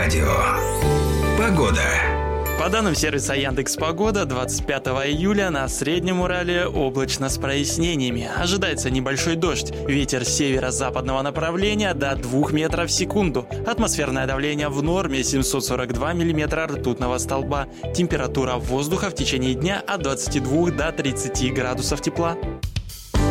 Радио. Погода. По данным сервиса Яндекс.Погода, 25 июля на Среднем Урале облачно с прояснениями. Ожидается небольшой дождь. Ветер северо-западного направления до 2 метров в секунду. Атмосферное давление в норме 742 миллиметра ртутного столба. Температура воздуха в течение дня от 22 до 30 градусов тепла.